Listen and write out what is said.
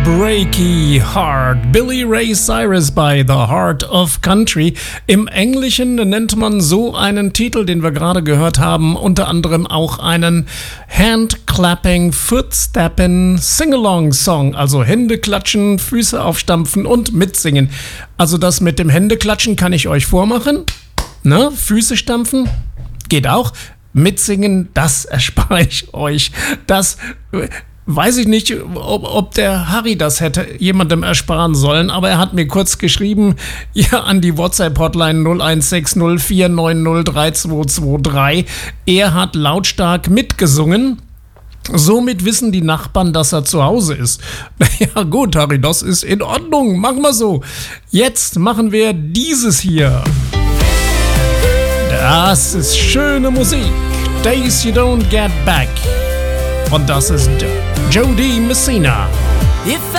Breaky Heart, Billy Ray Cyrus bei The Heart of Country. Im Englischen nennt man so einen Titel, den wir gerade gehört haben, unter anderem auch einen Hand-Clapping, Footstepping, Sing-Along-Song, also Hände klatschen, Füße aufstampfen und mitsingen. Also das mit dem Händeklatschen kann ich euch vormachen, ne? Füße stampfen, geht auch. Mitsingen, das erspare ich euch. Das weiß ich nicht, ob der Harry das hätte jemandem ersparen sollen, aber er hat mir kurz geschrieben, ja, an die WhatsApp-Hotline 016049032223. Er hat lautstark mitgesungen. Somit wissen die Nachbarn, dass er zu Hause ist. Ja gut, Harry, das ist in Ordnung. Machen wir so. Jetzt machen wir dieses hier. Das ist schöne Musik. Days You Don't Get Back. Und das ist Jody Messina. If